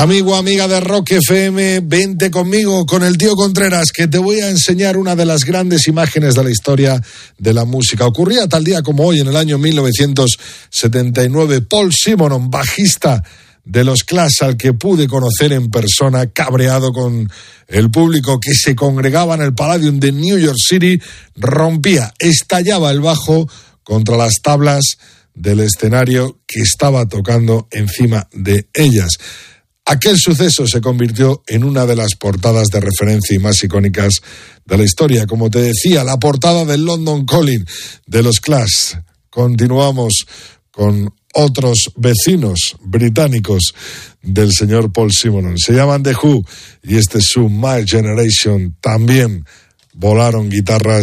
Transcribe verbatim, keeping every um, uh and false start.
Amigo, amiga de Rock F M, vente conmigo con el tío Contreras, que te voy a enseñar una de las grandes imágenes de la historia de la música. Ocurría tal día como hoy, en el año mil novecientos setenta y nueve. Paul Simonon, bajista de los Clash, al que pude conocer en persona, cabreado con el público que se congregaba en el Palladium de New York City, rompía, estallaba el bajo contra las tablas del escenario que estaba tocando encima de ellas. Aquel suceso se convirtió en una de las portadas de referencia y más icónicas de la historia. Como te decía, la portada del London Calling de los Clash. Continuamos con otros vecinos británicos del señor Paul Simonon. Se llaman The Who y este es su My Generation. También volaron guitarras